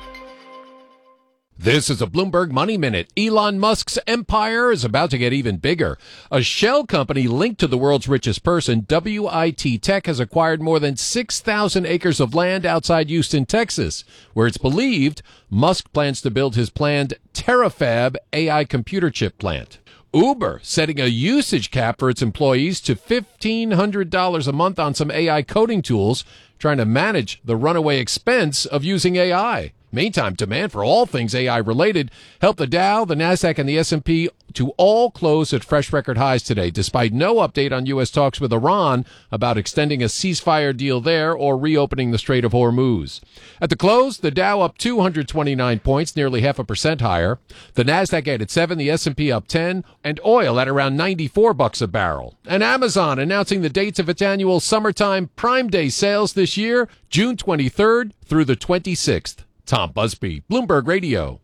This is a Bloomberg Money Minute. Elon Musk's empire is about to get even bigger. A shell company linked to the world's richest person, WIT Tech, has acquired more than 6,000 acres of land outside Houston, Texas, where it's believed Musk plans to build his planned Terafab AI computer chip plant. Uber setting a usage cap for its employees to $1,500 a month on some AI coding tools, trying to manage the runaway expense of using AI. Meantime, demand for all things AI-related helped the Dow, the Nasdaq, and the S&P to all close at fresh record highs today, despite no update on U.S. talks with Iran about extending a ceasefire deal there or reopening the Strait of Hormuz. At the close, the Dow up 229 points, nearly 0.5% higher. The Nasdaq added 7, the S&P up 10, and oil at around $94 a barrel. And Amazon announcing the dates of its annual summertime Prime Day sales this year, June 23rd through the 26th. Tom Busby, Bloomberg Radio.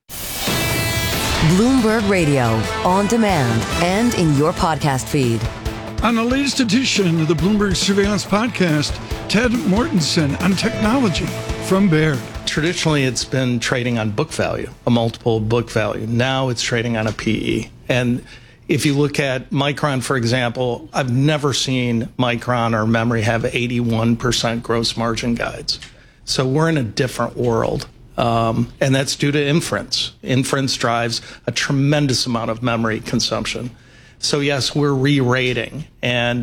Bloomberg Radio, on demand and in your podcast feed. On the latest edition of the Bloomberg Surveillance Podcast, Ted Mortensen on technology from Baird. Traditionally, it's been trading on book value, a multiple book value. Now it's trading on a PE. And if you look at Micron, for example, I've never seen Micron or memory have 81% gross margin guides. So we're in a different world. And that's due to inference. Inference drives a tremendous amount of memory consumption. So yes, we're re-rating. And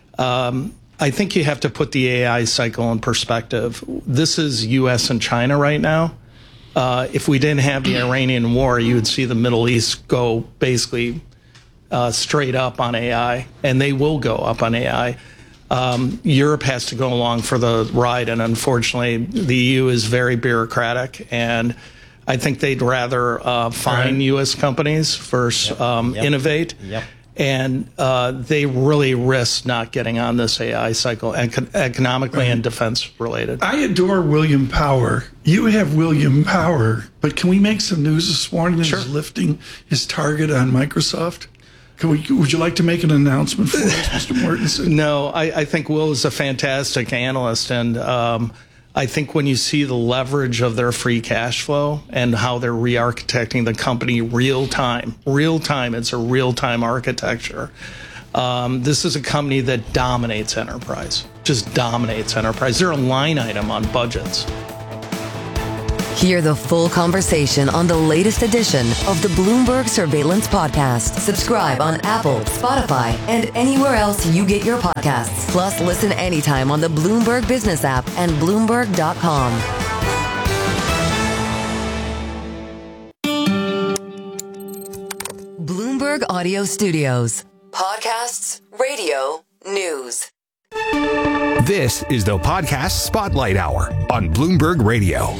I think you have to put the AI cycle in perspective. This is US and China right now. If we didn't have the Iranian war, you would see the Middle East go basically straight up on AI, and they will go up on AI. Europe has to go along for the ride, and unfortunately, the EU is very bureaucratic, and I think they'd rather fine U.S. companies versus innovate. Yep. And they really risk not getting on this AI cycle, economically and defense related. I adore William Power. You have William Power, but can we make some news this morning that he's lifting his target on Microsoft? Would you like to make an announcement for us, Mr. Mortensen? No, I think Will is a fantastic analyst, and I think when you see the leverage of their free cash flow and how they're re-architecting the company real time, it's a real-time architecture. This is a company that dominates enterprise, just dominates enterprise. They're a line item on budgets. Hear the full conversation on the latest edition of the Bloomberg Surveillance Podcast. Subscribe on Apple, Spotify, and anywhere else you get your podcasts. Plus, listen anytime on the Bloomberg Business app and Bloomberg.com. Bloomberg Audio Studios. Podcasts, radio, news. This is the Podcast Spotlight Hour on Bloomberg Radio.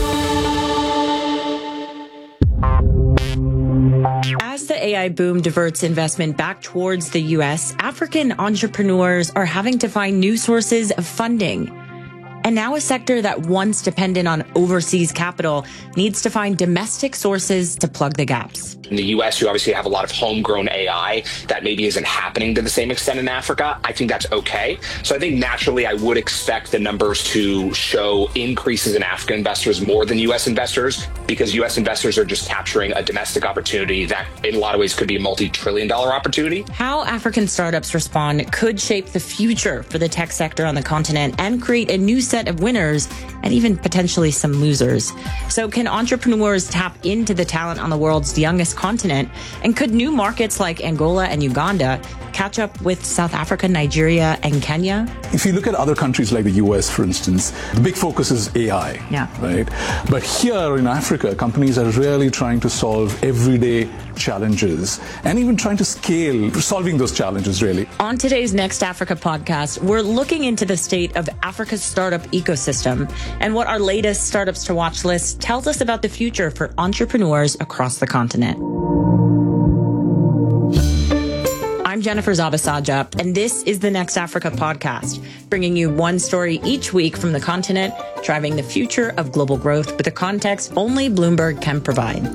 As the AI boom diverts investment back towards the U.S., African entrepreneurs are having to find new sources of funding. And now a sector that once depended on overseas capital needs to find domestic sources to plug the gaps. In the U.S., you obviously have a lot of homegrown AI that maybe isn't happening to the same extent in Africa. I think that's okay. So I think naturally I would expect the numbers to show increases in African investors more than U.S. investors, because U.S. investors are just capturing a domestic opportunity that in a lot of ways could be a multi-trillion-dollar opportunity. How African startups respond could shape the future for the tech sector on the continent and create a new set of winners and even potentially some losers. So can entrepreneurs tap into the talent on the world's youngest continent? And could new markets like Angola and Uganda catch up with South Africa, Nigeria, and Kenya? If you look at other countries like the US, for instance, the big focus is AI, right? But here in Africa, companies are really trying to solve everyday challenges and even trying to scale, solving those challenges, really. On today's Next Africa podcast, we're looking into the state of Africa's startup ecosystem and what our latest Startups to Watch list tells us about the future for entrepreneurs across the continent. I'm Jennifer Zabasaja, and this is the Next Africa podcast, bringing you one story each week from the continent, driving the future of global growth with the context only Bloomberg can provide.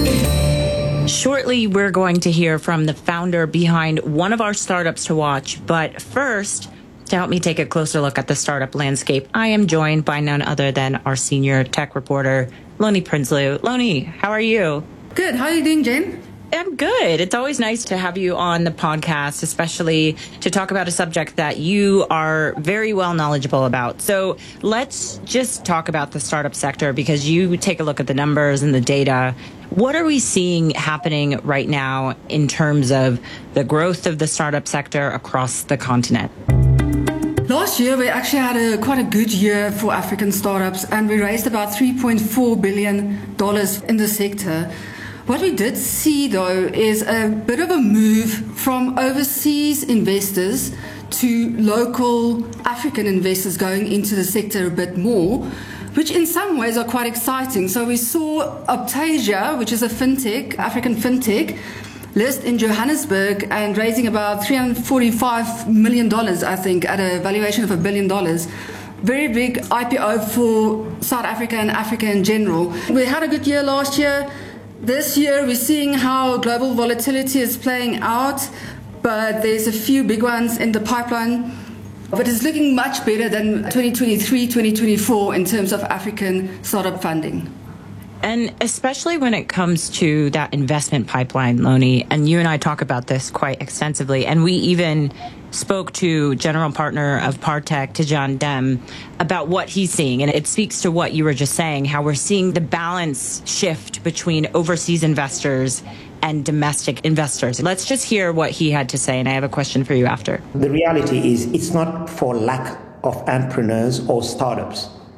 Shortly, we're going to hear from the founder behind one of our startups to watch. But first, to help me take a closer look at the startup landscape, I am joined by none other than our senior tech reporter, Loni Prinsloo. Loni, how are you? Good. How are you doing, Jen? I'm good. It's always nice to have you on the podcast, especially to talk about a subject that you are very well knowledgeable about. So let's just talk about the startup sector, because you take a look at the numbers and the data. What are we seeing happening right now in terms of the growth of the startup sector across the continent? Last year, we actually had quite a good year for African startups, and we raised about $3.4 billion in the sector. What we did see, though, is a bit of a move from overseas investors to local African investors going into the sector a bit more, which in some ways are quite exciting. So we saw Optasia, which is a fintech, African fintech, list in Johannesburg and raising about $345 million, I think, at a valuation of $1 billion. Very big IPO for South Africa and Africa in general. We had a good year last year. This year, we're seeing how global volatility is playing out, but there's a few big ones in the pipeline. But it's looking much better than 2023, 2024 in terms of African startup funding. And especially when it comes to that investment pipeline, Loni, and you and I talk about this quite extensively, and we even spoke to general partner of Partech, Tijan Dem, about what he's seeing. And it speaks to what you were just saying, how we're seeing the balance shift between overseas investors and domestic investors. Let's just hear what he had to say, and I have a question for you after. The reality is it's not for lack of entrepreneurs or startups.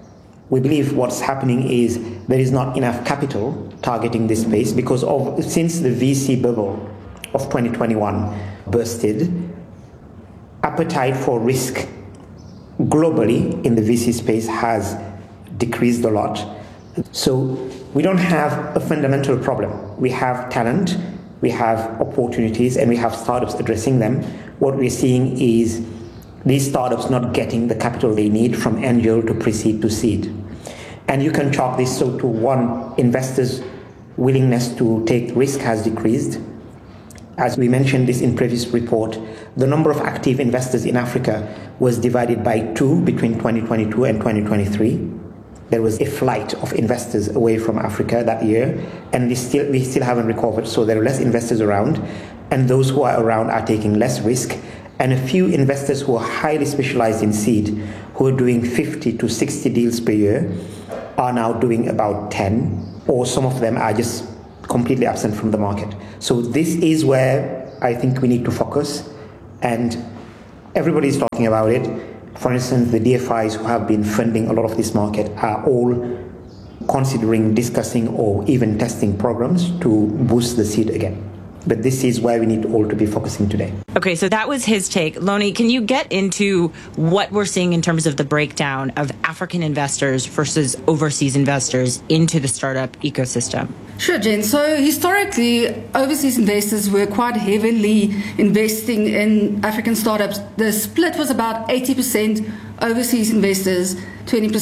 We believe what's happening is there is not enough capital targeting this space because since the VC bubble of 2021 bursted, appetite for risk globally in the VC space has decreased a lot. So we don't have a fundamental problem. We have talent, we have opportunities, and we have startups addressing them. What we're seeing is these startups not getting the capital they need from angel to pre-seed to seed. And you can chalk this so to one, investors' willingness to take risk has decreased. As we mentioned this in previous report, the number of active investors in Africa was divided by 2 between 2022 and 2023. There was a flight of investors away from Africa that year, and we still haven't recovered. So there are less investors around, and those who are around are taking less risk. And a few investors who are highly specialized in seed, who are doing 50 to 60 deals per year, are now doing about 10, or some of them are just completely absent from the market. So this is where I think we need to focus, and everybody is talking about it. For instance, the DFIs who have been funding a lot of this market are all considering, discussing, or even testing programs to boost the seed again. But this is where we need all to be focusing today. Okay, so that was his take. Lonnie, can you get into what we're seeing in terms of the breakdown of African investors versus overseas investors into the startup ecosystem? Sure, Jen. So historically, overseas investors were quite heavily investing in African startups. The split was about 80% overseas investors, 20%